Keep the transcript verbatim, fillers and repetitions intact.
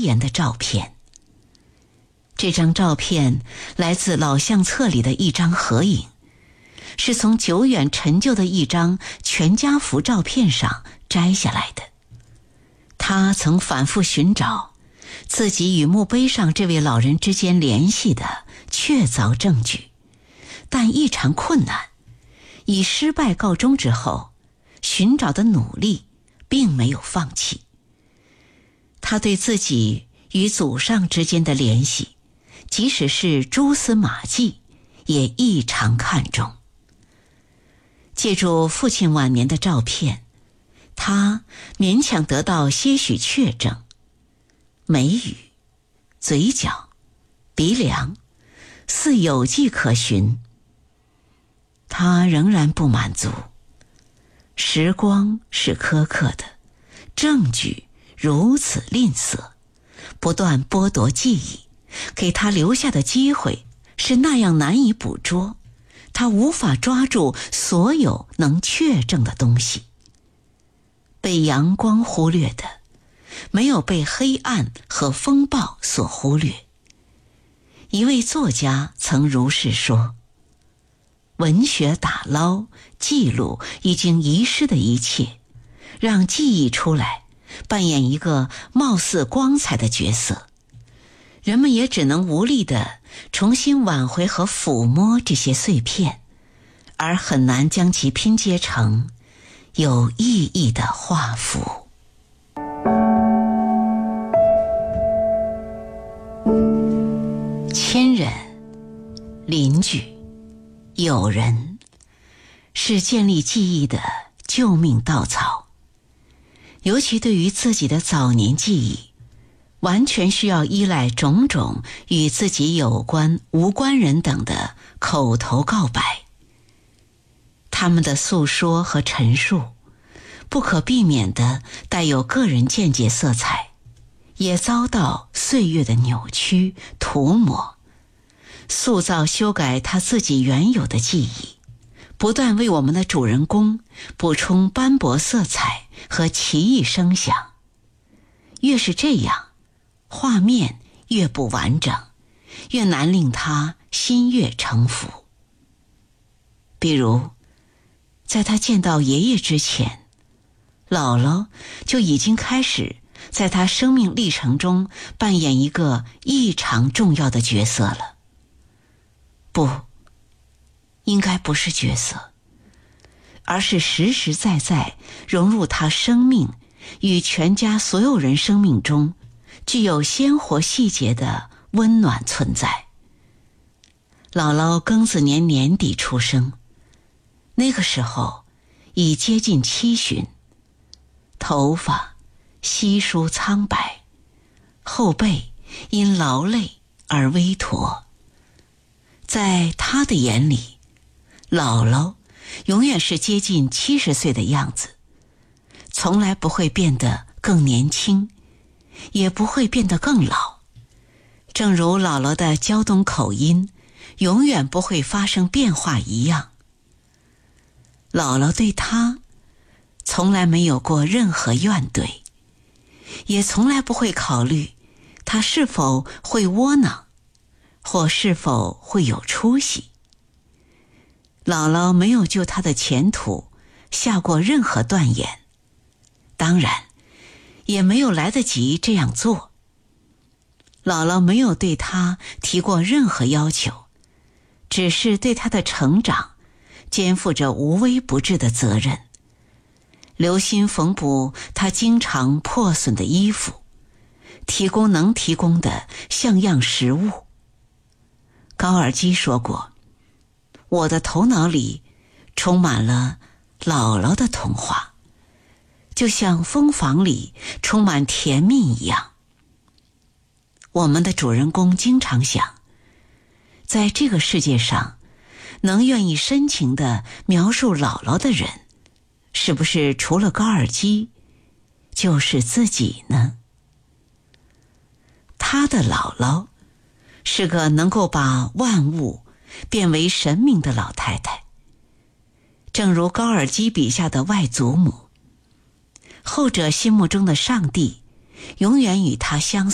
严的照片。这张照片来自老相册里的一张合影，是从久远陈旧的一张全家福照片上摘下来的。他曾反复寻找自己与墓碑上这位老人之间联系的确凿证据，但异常困难。以失败告终之后，寻找的努力并没有放弃。他对自己与祖上之间的联系，即使是蛛丝马迹，也异常看重。借助父亲晚年的照片，他勉强得到些许确证。眉宇、嘴角、鼻梁似有迹可循。他仍然不满足，时光是苛刻的，证据如此吝啬，不断剥夺记忆，给他留下的机会是那样难以捕捉，他无法抓住所有能确证的东西。被阳光忽略的，没有被黑暗和风暴所忽略。一位作家曾如是说：文学打捞、记录已经遗失的一切，让记忆出来，扮演一个貌似光彩的角色。人们也只能无力地重新挽回和抚摸这些碎片，而很难将其拼接成有意义的画幅。亲人、邻居、友人是建立记忆的救命稻草，尤其对于自己的早年记忆，完全需要依赖种种与自己有关无关人等的口头告白。他们的诉说和陈述不可避免地带有个人见解色彩，也遭到岁月的扭曲涂抹，塑造修改他自己原有的记忆，不断为我们的主人公补充斑驳色彩和奇异声响。越是这样，画面越不完整，越难令他心悦诚服。比如在他见到爷爷之前，姥姥就已经开始在他生命历程中扮演一个异常重要的角色了。不，应该不是角色，而是实实在在融入他生命与全家所有人生命中具有鲜活细节的温暖存在。姥姥庚子年年底出生，那个时候已接近七旬，头发稀疏苍白，后背因劳累而微驼。在他的眼里，姥姥永远是接近七十岁的样子，从来不会变得更年轻，也不会变得更老。正如姥姥的胶东口音永远不会发生变化一样，姥姥对他从来没有过任何怨怼，也从来不会考虑他是否会窝囊，或是否会有出息。姥姥没有就他的前途下过任何断言，当然也没有来得及这样做。姥姥没有对他提过任何要求，只是对他的成长肩负着无微不至的责任，留心缝补他经常破损的衣服，提供能提供的像样食物。高尔基说过，我的头脑里充满了姥姥的童话，就像蜂房里充满甜蜜一样。我们的主人公经常想，在这个世界上能愿意深情地描述姥姥的人，是不是除了高尔基就是自己呢？他的姥姥是个能够把万物变为神明的老太太，正如高尔基笔下的外祖母，后者心目中的上帝永远与他相